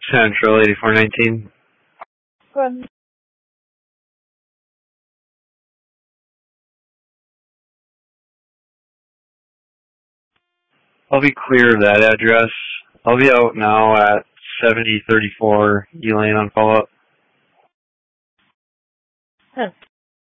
Central 8419. From I'll be clear of that address. I'll be out now at 7034 Elaine on follow-up.